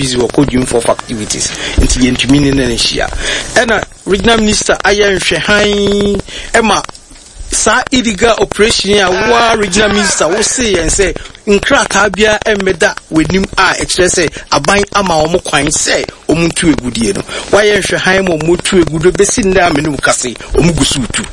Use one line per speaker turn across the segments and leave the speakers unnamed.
busy with coding for activities into the intermediate and regional minister Ayan Shehain Emma sa illegal operation ya wa regional minister wo say and say nkrata bia emeda wenim a express say aban ama omo kwan say omuntu egudie no wa ye Shehain mo motu egudo besi nda amenu kase omugusutu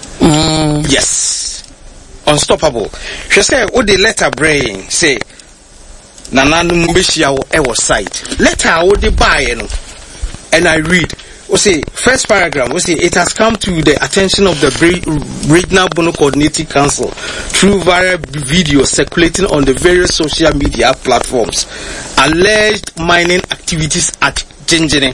yes unstoppable she say wo the letter brain say nananum behia wo e wo site letter wo the buy no and I read we say first paragraph we say it has come to the attention of the regional Bono Coordinating Council through viral videos circulating on the various social media platforms alleged mining activities at Jinjine,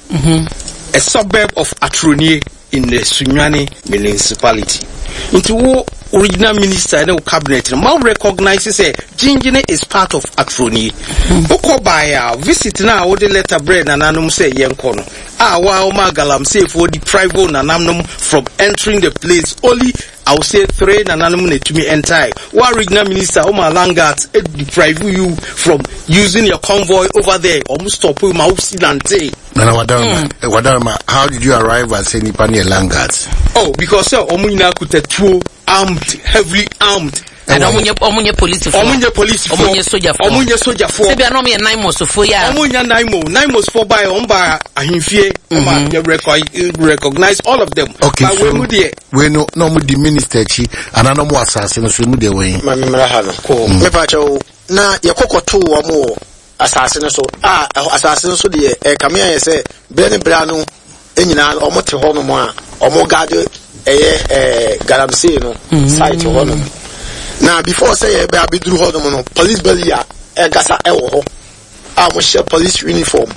a suburb of Atronie in the Sunyani municipality. Into original minister and cabinet now recognizes Jinjine is part of Atronie. Okobaya visit now the letter bread and anum say yenkono. Wow magalam say for deprive nananum from entering the place only I will say 3 nananum to me entire. One regional minister Omar Langat deprive you from using your convoy over there almost stop you mausilante.
Wadarma, how did you arrive at Senipani Langat?
Oh, because Omuna could two armed, heavily armed.
And omunye police for omunye soldier for se bia no me naimo so for ya
omunye naimo for by omba ahimfie you recognize all of them.
Okay, so we no mu di minister chi ana no mu asase no so mu de we
mamira ha no ko me pa cho na yekokoto wo mo asase no so asase no so de kamia ye se bre no enyina omote ho no mo a omo gade galamsey no site ho no. Now before say be abidru ho no police belly gasa ewo ho mo share police uniform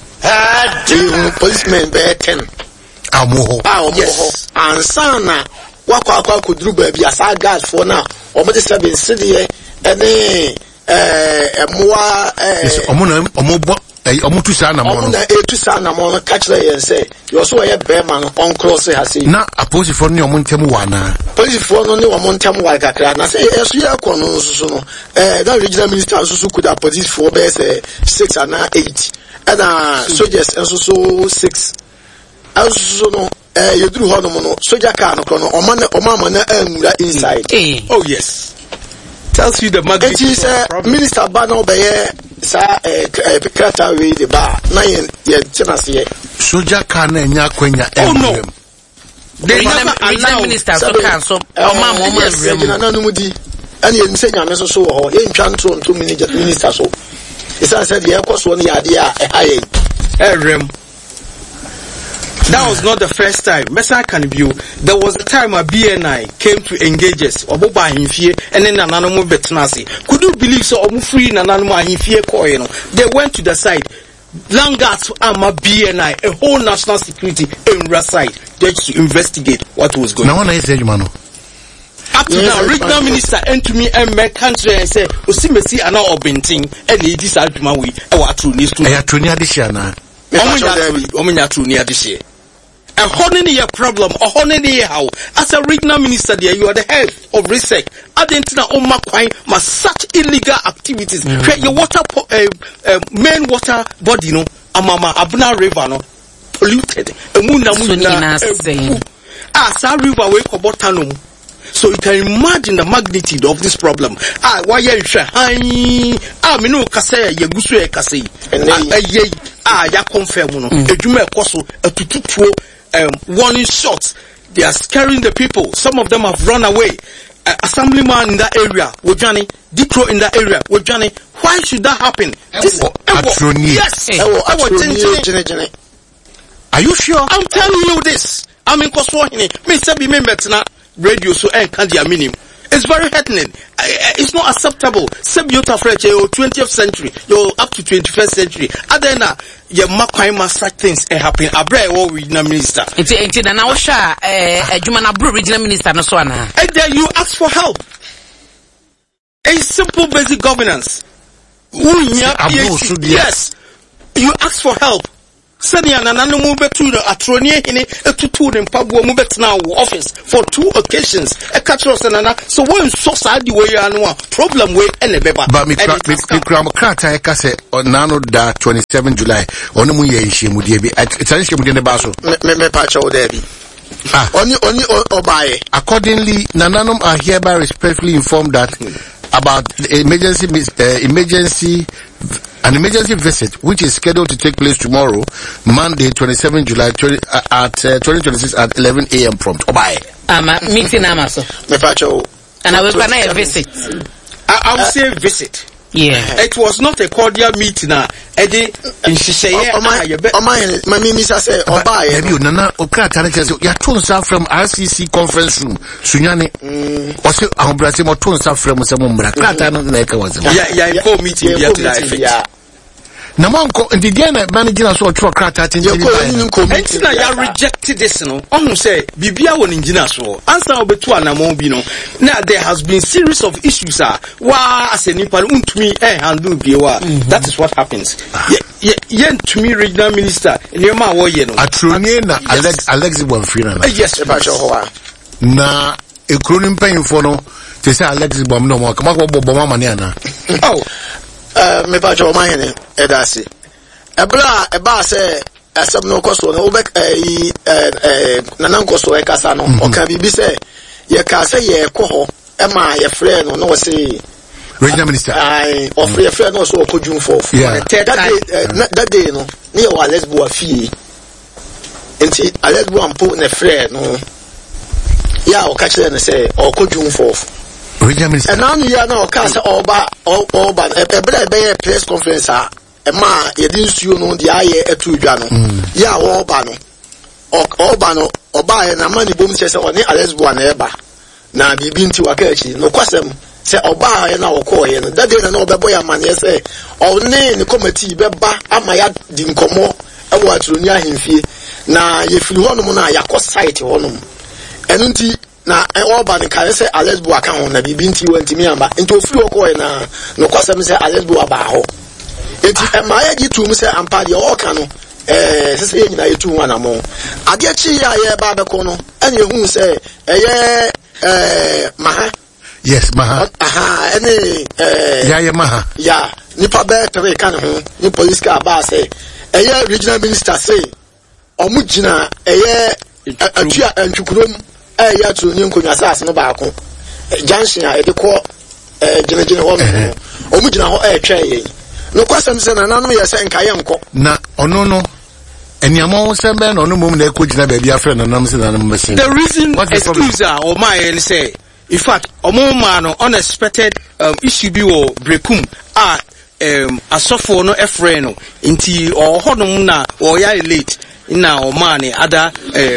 policemen be 10
amoho
yes ansana wakwa kudru ba bi asa guard for now omo de 7 cedi ene moa
omo tu sa na mo no
tu sa na mo no catch the say you also ye be man on cross ha say
na aposi for ni omo ntem wa na
police for no ni omo ntem wa kakra na say esu ye kono so no that regional minister so could have police for be say 6 and 8 and soldiers so 6 also no you do ho no no soldier car no kono o na amura inside
oh yes tells you the magnitude of the problem.
Minister Bano Baye sa Krata we the bar na ye chenase
soldier car na nya kwanya
no they never allow
minister to cancel
na no di ani ye nse nyame so ho ye ntwa ntro nto minister so isa said ye koso no yade a
rem. That was not the first time. Mesa can view. There was a time a BNI came to engage us. Oboba himfie and then ananomo betnasi. Could you believe so? Omu free nananomo himfie ko you know. They went to the site. Langat ama BNI, a whole national security in site, just to investigate what was going on.
Now, what
up to now, regional minister and to me and my country and say, "Osimesi ana obinting and he decided to we our true news to."
Ayatonia this year na.
Omunya true near this year. A honey a problem, a honey how. As a regional minister there, you are the head of research. Adentina Omakwai must such illegal activities. Create your water main water body no amama Abuna River no polluted. Sa river we kobotanum. So you can imagine the magnitude of this problem. Why you minu kase yegusu e kase. Ya confirm no. Ejuma ekoso atututuo warning shots. They are scaring the people. Some of them have run away. Assemblyman in that area, Wojani, Dikro in that area, Wojani. Why should that happen? Yes.
Are you sure?
I'm telling you this. I'm in Koswahini. Me sabi me metna radio so kandia minim. It's very heartening. It's not acceptable. Sebiota French, you're 20th century, you're up to 21st century. Adena, your Makwaima such things happen. Abre or regional minister.
It's an Ausha, Jumana Bru regional minister, no swana.
And then you ask for help. A simple basic governance. Yes. You ask for help. Sanya Nana move to the Atronia in a tutu and Pablo move now office for 2 occasions. A catcher Sanana. So one so sad the way you know problem way and a beba.
But me Kramkrata Ekase on Nano da 27 July. Onumu Yeshi Mudibi. It's a issue within the Basso.
Me patch all there. Only Obaye.
Accordingly, Nananum are hereby respectfully informed that about the emergency visit, which is scheduled to take place tomorrow, Monday, 27 July 2026 at 11 a.m. prompt. Obaye.
Meeting Amaso.
Me patch all.
And I will plan a visit.
I would say visit.
Yeah.
It was not a cordial meeting. Eddie, and she say,
my minister say, Obaye.
Have you, Nana, Okra, you're turned from RCC conference room, Sunyani, also, I'm Brazil, or turned from some Mumbraka, was.
Yeah, for meeting, yeah.
Namanko and the Diana managing us all to a crack at you rejected this, no. Almost say, Bibia one engineer so answer over to Anamobino. Now there has been series of issues, why as a Nipal me and do Biwa. That is what happens. Yen to me, regional minister, near my way, you know. Atruniana, Alexi Bonfina.
Yes,
na a crooning paying for no, to say Alexi Bom no more, come up with Bomaniana.
Oh.
Me ba jo man hene edase ebra eba se asem no koso no obek nanan koso e kasa no o ka bibi se ye ka se ye ko ho e ma ye frɛ no no se
regional minister
ai o frɛ no so okodwun for that day no ne wa lesbo afie enti lesbo ampo ne frɛ no ya o ka kire ne se okodwun for
regional minister.
And now you are now cast Oba a press conference. A ma, you didn't you know the aye at 2 Jano. Ya Obano Oba and a money boom says on the Alesbo and Eba. Now be been to a catchy, no question. Say Oba and our call in that day and all the boy man, yes, say, or name the committee, Beba, Amaya didn't come more. I want to near him fee. Now, if you want to know, I cost sight on him. And na Oba ni ka say Alesbo aka ho na bibi nti wantimi amba nti ofiri okọ na no kwasem say Alesbo aba ho enti ma ya gitu mu say ampa de oka no sese ye nyina yetu wana mo ade chi ya ye ba be ko no ene hu say eye maha
yes maha
aha ene
ya maha
ya nipa be tere kan ho ni police ka ba say eye regional minister say omugina eye atua antwukurom ya to ni nkonya asase no baako junction a de ko genegene ho no omugina ho twa yen no kwasam se na nanom ye se nkaye nko
na ono no eniamo sembe na ono mum na ekogina ba bia frɛ na nam se na nam machine
the reason excuse or my say in fact omoma no unexpected issue bi wo brekum asofo no efre no nti ohodom na o ya late na omani other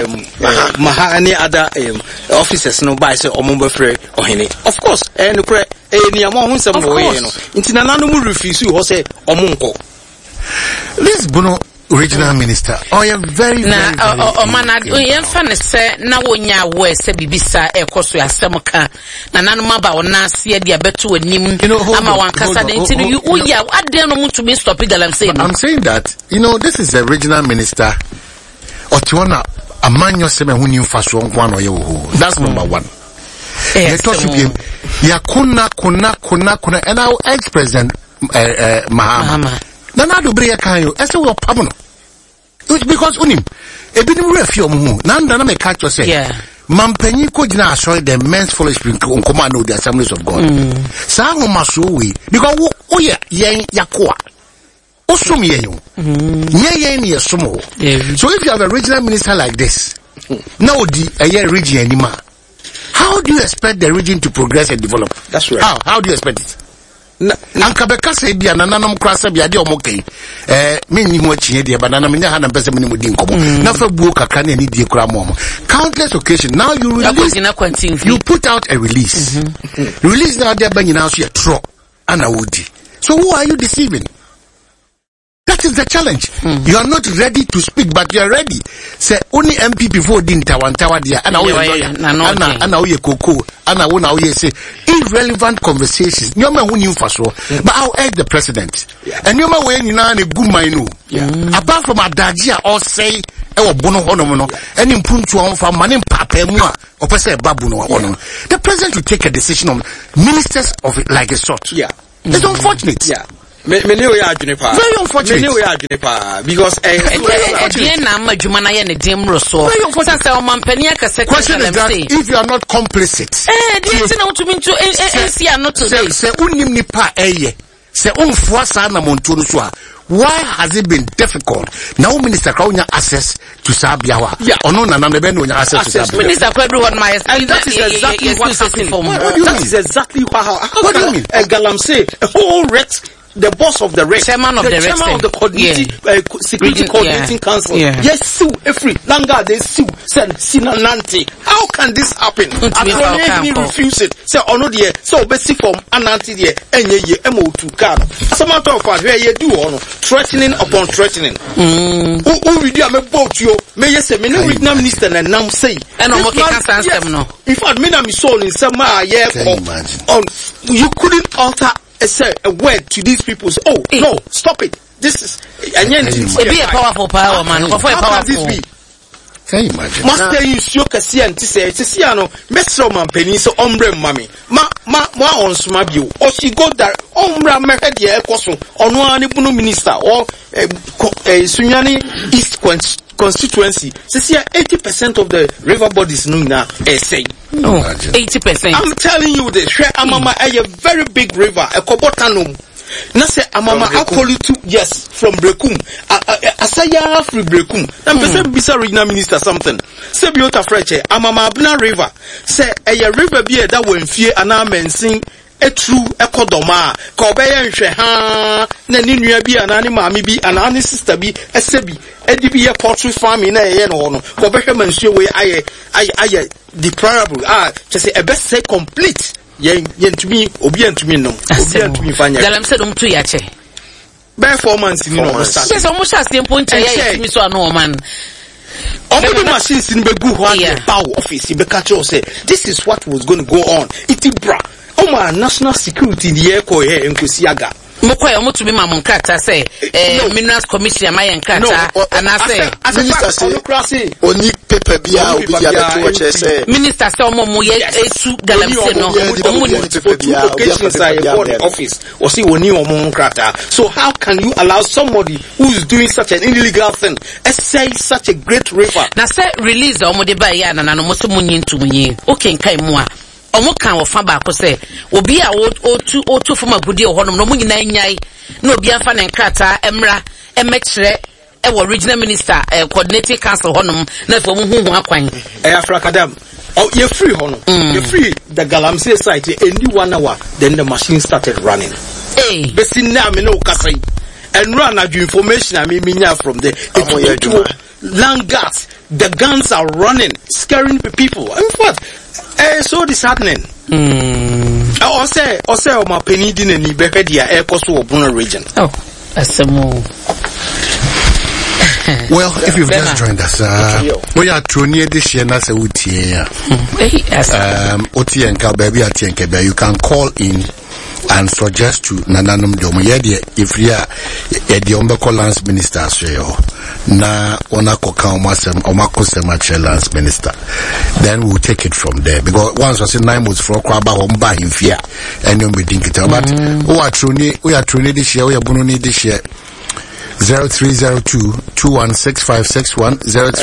mahani other officers no by say omombe frɛ ohene of course no kre ni amo hu nsɛm no ye no nti na nanu mu refuse ho say omonko
this bono regional minister you very
na omana yen fa ne se na wonya wo se bibisa ekoso asɛm ka na nanu maba wona ase de abeto anim ama wankasa de nti you uya adem no mutu be stop it. I'm
saying that this is a regional minister otiona amanyo sema huni mfaso nko no ye wo that's number 1. Let us be ya kuna and our ex-president Mahama na do bre kan yo ese wo pam no because unim ebinim refi omo na nda na me catch you say mampanyi ko gina asori the men's fellowship on command of the Assemblies of God sa ho maso we because wo ye yen yakoa osum ye yo yen ye somo. So if you have a regional minister like this now the region anima, how do you expect the region to progress and develop?
That's right.
How do you expect it? Ankabeka say bia nananam krasa bia de omokei menni ho achie de banana menya ha na pese meni mudi nkomo na fa buo kakra na ni die kura mo countless occasion now you release you put out a release release now there banyina so ye tro ana wodi so who are you deceiving? That is the challenge. You are not ready to speak, but you are ready. Say only MPP for din tawantawa dia ana oye koko ana wona oye say irrelevant conversations. Nyoma hu ni mfaso. But I'll urge the president. And nyoma we nyina na gu man no. Apart from adagye or say e wo bono hono no. Any mpuntu on fa mane papa mu a opese babu no hono. The president will take a decision on ministers of it like a sort.
Yeah.
It's unfortunate.
Yeah. Very unfortunate. Because
question is that if you are not complicit, why has it been difficult? Now Minister Kraunya access to Sabiawa. Yeah. Or no, access to Sabiawa.
Minister everyone my
and that is exactly what happened.
What do you mean?
That is exactly
what do you mean?
Galamsey, a whole Rex, the boss of the Rex,
chairman of the
security coordinating council. Yes, sue every Langa they sue send Sinananti. How can this happen? I refuse it. Say ono die so basic from Ananti die enye MO2 card. As a matter of fact, where you do ono threatening upon threatening. Who read you me boat you me yes me no read minister and now say
and no no.
In fact, me na me soul in some on you couldn't alter a word to these people. Say, oh no, stop it. This is
be a powerful power man.
How can this be?
Can you imagine?
Master you sio kesi anti say no mesro man penny so ombre mami ma on suma bio or she go there ombre me head ye ekoso ono ani bunu minister or Sunyani East constituency. See 80% of the river bodies no na say.
No, 80%.
I'm telling you this. Amama a very big river, a Kobotanum. Na say amama akoli to yes from Brekum. Asaya free Brekum. Na person bisa regional minister something. Say biota freche amama abna river. Say a river be that when fear ana mensing a true ekodoma ka obeye nhwe ha na ni nua bi ana ni maami bi ana ni sister bi esebi edi bi ye poultry farming na ye no no ka obehwe mansuo we aye deplorable say e best say complete yentumi obi antumi no obi antumi fanya
dalam se dum tu ya che
performance ni no start
yes almost as simple nche ya yetumi so ano man
the machines in Begu the power office in Bekacho say this is what was going to go on itibra national security in the air ko here in Kusiaga.
Mokwa ya mutu bima munkata say minerals commission ma yankata ana say
minister say oni paper bia obi ya beto che say
minister say omo ye esu galamse no omo ni
occasions say for office or see oni omo nkrata. So how can you allow somebody who is doing such an illegal thing say such a great river
na say release omo de ba ya na no mo so munyi ntumunyi okay nkai mu a omo kan wo fa ba ko se obi a otu from agudi ho no mo nyina nyai na obi afa ne nkrata emra emekire e wo regional minister coordinating council ho no na fa mu hu akwan
Afrakadam you free ho no you free the Galamsey site any 1 hour then the machine started running besin na me no kasai and run adu information I mean from there Langas the guns are running scaring the people in fact so disheartening. I say my penny din ni behedia air cost of Bruno region.
Oh, that's more.
Well, if you've just joined us, we are true near this year. That's a UTA. OT and Kalbaby at Yankebe. You can call in and suggest to Nananum Domoyedi if you are the Ombako Lands Minister. Na onako kaumasem omako semache Lands Minister. Then we'll take it from there. Because once was in 9 months for Kwaba Homba in fear and you may think it about. We are truly this year, we are bununi this year. 0302-216561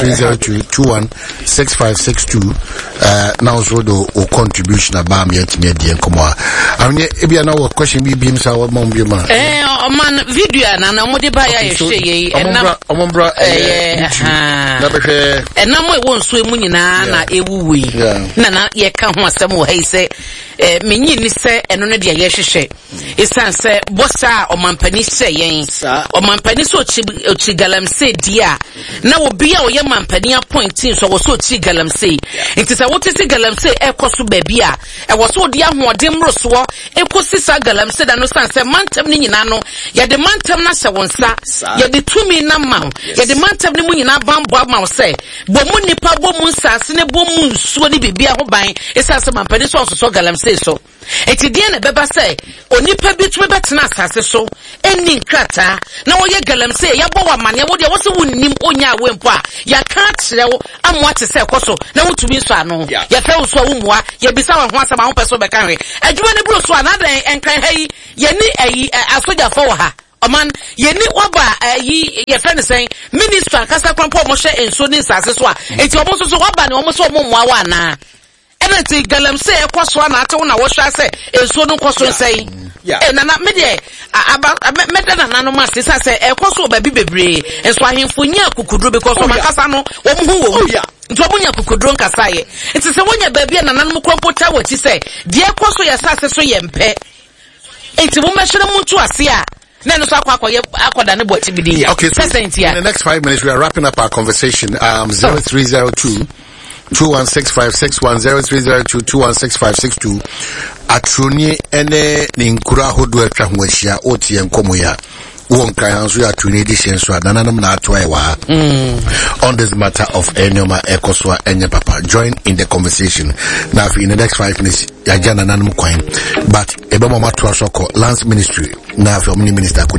0302-216562 now so do o contribution about me at me and come on. I mean ebi na wo question bi bi msa wo mom bi ma
man video na na mo de ba ya hwe na
omombra na behwe
na mo e won so emu nyina na ewuwe na ye ka ho asem wo hai se menyi ni se eno no de ye hwehwe isan se bossa o mampani se yen o mampani so chi Galamsey galamsey dia na obi a oye mampani appointing so wo so chi galamsey nti se wo te si galamsey ekoso baabi a e wo so di ahoɔden mroso ekosi sa galamsey da no sanse mantam ni nyina no ye de mantam na hye wonsa ye de tumi na maw ye de mantam ni mu nyina bambo amaw se bo mu nipa bo mu nsase ne bo mu nsuo ni bibia ho ban esase mampani so galamsey so eti die na beba se onipa bi tumi betena asase so eni nkrata na wo ye galamsey ya bo wa mane wo de wo se wonnim onya awempo a ya ka kire wo amwa te se koso na wotumi so ano ya fe wo so awumwa ya bisa wa ho asama ho peso be kan we adwuma ne bro so anadan enkan hayi ye ni asoja fo ha oman ye ni waba ye fe ne sen minister akasa kwampo mo hye enso ni asase so a eti omo so waba ne omo so omo mwa wa na enati galamsey ekoso na ate na wo hwa se enso no koso nsei nana me de meda na nano ma se se ekoso ba bi bebre enso ahemfo nya kukudro because o makasa no wo mu hu wo nti omunya kukudro nkasa ye nti se wonya ba bi na nano kompota wati se de ekoso ya sase so ye mpe enti wo mehwere mu ntu ase a na no so akoda ne boti bidin
okay, so in the next 5 minutes we are wrapping up our conversation 0302 2165610302216562 atroni ene ni nkura hodo atwa ho ahia otie nkomo ya won kan hanso ya atroni edition so nananam na atwa ewa on this matter of enyoma ekoswa enye papa join in the conversation now in the next 5 minutes ya jana nananam kwan but ebe mama to asoko lands ministry na for minister